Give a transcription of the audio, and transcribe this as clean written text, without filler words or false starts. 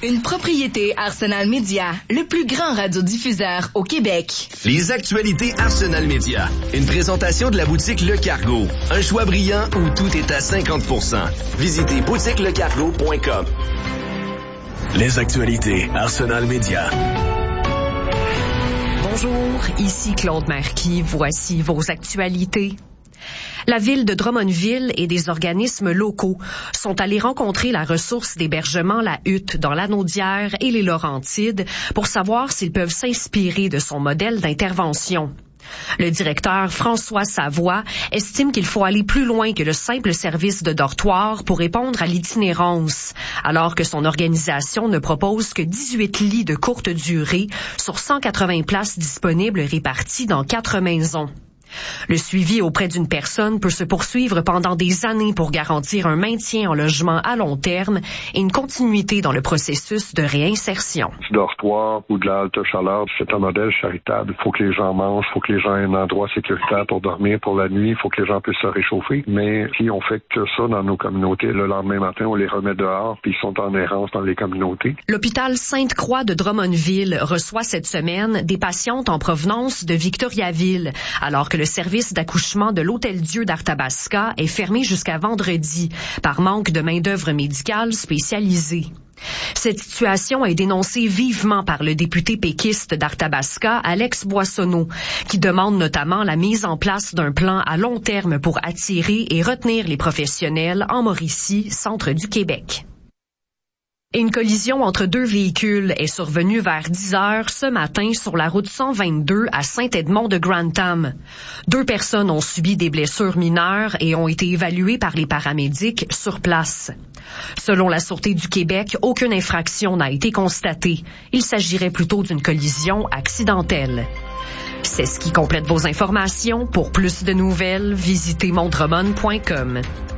Une propriété Arsenal Média, le plus grand radiodiffuseur au Québec. Les actualités Arsenal Média. Une présentation de la boutique Le Cargo. Un choix brillant où tout est à 50%. Visitez boutiquelecargo.com. Les actualités Arsenal Média. Bonjour, ici Claude Marquis. Voici vos actualités. La ville de Drummondville et des organismes locaux sont allés rencontrer la ressource d'hébergement La Hutte dans Lanaudière et les Laurentides pour savoir s'ils peuvent s'inspirer de son modèle d'intervention. Le directeur François Savoie estime qu'il faut aller plus loin que le simple service de dortoir pour répondre à l'itinérance, alors que son organisation ne propose que 18 lits de courte durée sur 180 places disponibles réparties dans 4 maisons. Le suivi auprès d'une personne peut se poursuivre pendant des années pour garantir un maintien en logement à long terme et une continuité dans le processus de réinsertion. Du dortoir ou de la halte chaleur, c'est un modèle charitable. Il faut que les gens mangent, il faut que les gens aient un endroit sécuritaire pour dormir pour la nuit, il faut que les gens puissent se réchauffer. Mais si on fait que ça dans nos communautés, le lendemain matin, on les remet dehors puis ils sont en errance dans les communautés. L'hôpital Sainte-Croix de Drummondville reçoit cette semaine des patientes en provenance de Victoriaville, alors que le service d'accouchement de l'Hôtel-Dieu d'Arthabasca est fermé jusqu'à vendredi par manque de main-d'œuvre médicale spécialisée. Cette situation est dénoncée vivement par le député péquiste d'Arthabasca, Alex Boissonneau, qui demande notamment la mise en place d'un plan à long terme pour attirer et retenir les professionnels en Mauricie, centre du Québec. Une collision entre deux véhicules est survenue vers 10 heures ce matin sur la route 122 à Saint-Edmond-de-Grantham. 2 personnes ont subi des blessures mineures et ont été évaluées par les paramédics sur place. Selon la Sûreté du Québec, aucune infraction n'a été constatée. Il s'agirait plutôt d'une collision accidentelle. C'est ce qui complète vos informations. Pour plus de nouvelles, visitez mondremon.com.